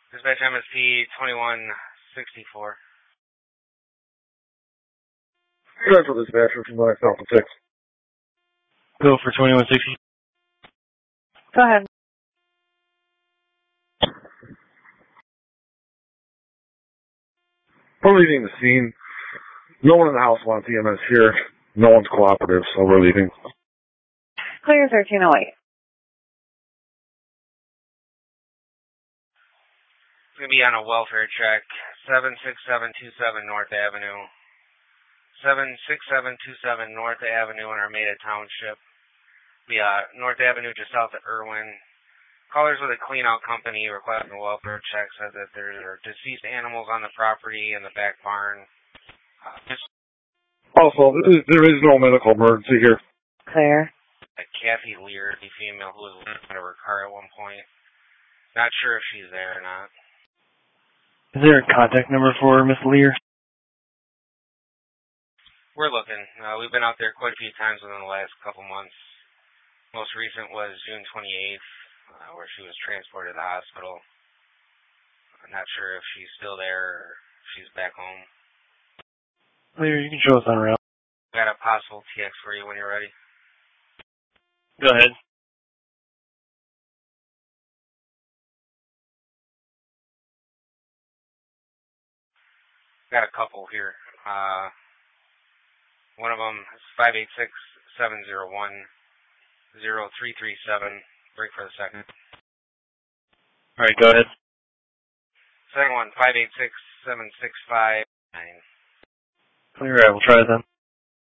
Dispatch MSP 2164. Central dispatcher from Black Alpha 6. Go for 2160. Go ahead. We're leaving the scene. No one in the house wants EMS here. No one's cooperative, so we're leaving. Clear 1308. It's going to be on a welfare check. 76727 North Avenue. 76727 North Avenue in Armada Township. North Avenue just south of Irwin. Callers with a clean-out company requesting a welfare check said that there are deceased animals on the property in the back barn. Also, there is no medical emergency here. Clear. Kathy Lear, the female who was living out of her car at one point. Not sure if she's there or not. Is there a contact number for Miss Lear? We're looking. We've been out there quite a few times within the last couple months. Most recent was June 28th, where she was transported to the hospital. I'm not sure if she's still there or if she's back home. Lear, you can show us on route. Got a possible TX for you when you're ready. Go ahead. Got a couple here. One of them is 586-701-0337. Break for the second. All right, go ahead. Second one, 586-765-9. Clear, I will try then.